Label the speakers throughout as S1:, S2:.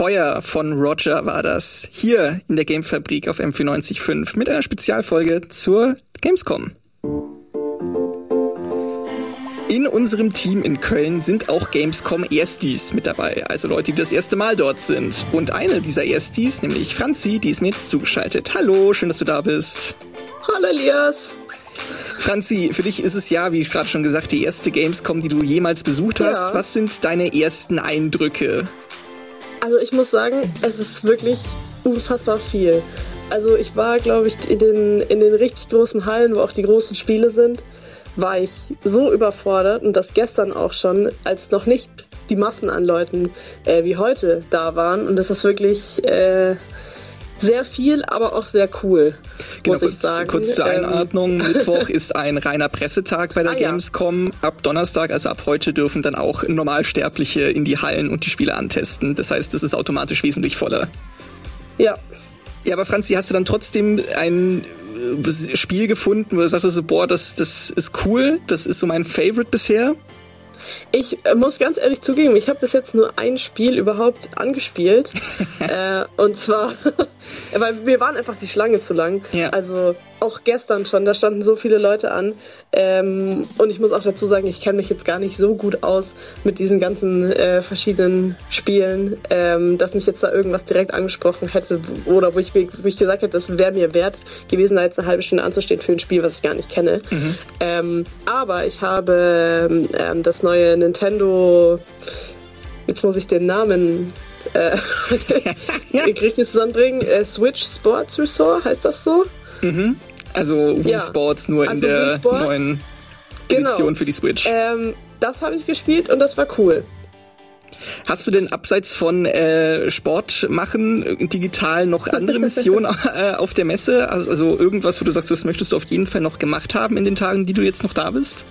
S1: Feuer von Roger war das. Hier in der Gamefabrik auf M94.5 mit einer Spezialfolge zur Gamescom. In unserem Team in Köln sind auch Gamescom-Erstis mit dabei, also Leute, die das erste Mal dort sind. Und eine dieser Erstis, nämlich Franzi, die ist mir jetzt zugeschaltet. Hallo, schön, dass du da bist.
S2: Hallo Elias.
S1: Franzi, für dich ist es ja, wie gerade schon gesagt, die erste Gamescom, die du jemals besucht hast. Ja. Was sind deine ersten Eindrücke?
S2: Also ich muss sagen, es ist wirklich unfassbar viel. Also ich war, glaube ich, in den richtig großen Hallen, wo auch die großen Spiele sind, war ich so überfordert und das gestern auch schon, als noch nicht die Massen an Leuten wie heute da waren. Und das ist wirklich sehr viel, aber auch sehr cool, muss ich sagen.
S1: Kurz zur Einordnung, Mittwoch ist ein reiner Pressetag bei der Gamescom. Ja. Ab Donnerstag, also ab heute, dürfen dann auch Normalsterbliche in die Hallen und die Spiele antesten. Das heißt, es ist automatisch wesentlich voller.
S2: Ja.
S1: Ja, aber Franzi, hast du dann trotzdem ein Spiel gefunden, wo du sagst, so, boah, das ist cool, das ist so mein Favorite bisher?
S2: Ich muss ganz ehrlich zugeben, ich habe bis jetzt nur ein Spiel überhaupt angespielt. Und zwar, weil mir waren einfach die Schlange zu lang. Ja. Also auch gestern schon, da standen so viele Leute an. Und ich muss auch dazu sagen, ich kenne mich jetzt gar nicht so gut aus mit diesen ganzen verschiedenen Spielen, dass mich jetzt da irgendwas direkt angesprochen hätte oder wo ich gesagt hätte, das wäre mir wert gewesen, da jetzt eine halbe Stunde anzustehen für ein Spiel, was ich gar nicht kenne. Mhm. Aber ich habe das neue Nintendo, jetzt muss ich den Namen richtig zusammenbringen, Switch Sports Resort, heißt das so?
S1: Mhm. Also Wii Sports nur in der neuen Edition für die Switch.
S2: Das habe ich gespielt und das war cool.
S1: Hast du denn abseits von Sport machen digital noch andere Missionen auf der Messe? Also irgendwas, wo du sagst, das möchtest du auf jeden Fall noch gemacht haben in den Tagen, die du jetzt noch da bist?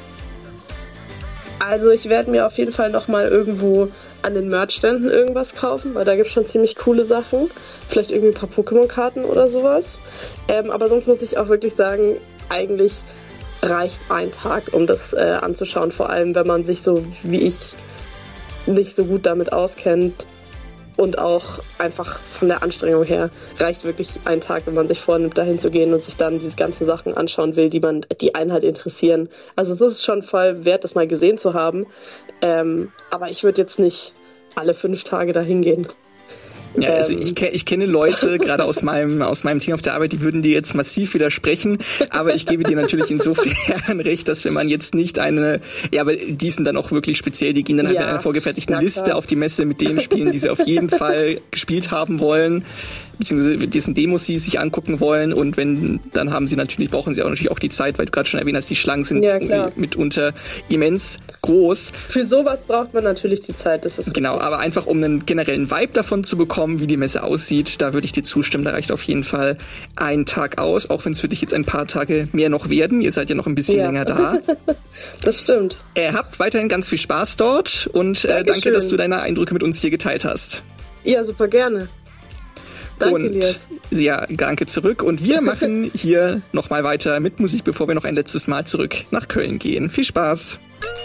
S2: Also ich werde mir auf jeden Fall noch mal irgendwo an den Merch-Ständen irgendwas kaufen, weil da gibt es schon ziemlich coole Sachen. Vielleicht irgendwie ein paar Pokémon-Karten oder sowas. Aber sonst muss ich auch wirklich sagen, eigentlich reicht ein Tag, um das anzuschauen. Vor allem, wenn man sich so wie ich nicht so gut damit auskennt. Und auch einfach von der Anstrengung her reicht wirklich ein Tag, wenn man sich vornimmt, dahin zu gehen und sich dann diese ganzen Sachen anschauen will, die einen halt interessieren. Also es ist schon voll wert, das mal gesehen zu haben. Aber ich würde jetzt nicht alle 5 Tage dahin gehen.
S1: Ja, also ich kenne Leute, gerade aus meinem Team auf der Arbeit, die würden dir jetzt massiv widersprechen, aber ich gebe dir natürlich insofern recht, dass wenn man jetzt nicht aber die sind dann auch wirklich speziell, die gehen dann halt mit einer vorgefertigten Liste auf die Messe mit den Spielen, die sie auf jeden Fall gespielt haben wollen, beziehungsweise mit diesen Demos, die sie sich angucken wollen, und dann brauchen sie auch natürlich auch die Zeit, weil du gerade schon erwähnt hast, die Schlangen sind mitunter immens groß.
S2: Für sowas braucht man natürlich die Zeit, das ist
S1: genau, richtig. Aber einfach um einen generellen Vibe davon zu bekommen, wie die Messe aussieht, da würde ich dir zustimmen, da reicht auf jeden Fall ein Tag aus, auch wenn es für dich jetzt ein paar Tage mehr noch werden, ihr seid ja noch ein bisschen länger da.
S2: Das stimmt.
S1: Habt weiterhin ganz viel Spaß dort und danke, dass du deine Eindrücke mit uns hier geteilt hast.
S2: Ja, super gerne. Danke, Elias.
S1: Ja, danke zurück. Und wir machen hier nochmal weiter mit Musik, bevor wir noch ein letztes Mal zurück nach Köln gehen. Viel Spaß!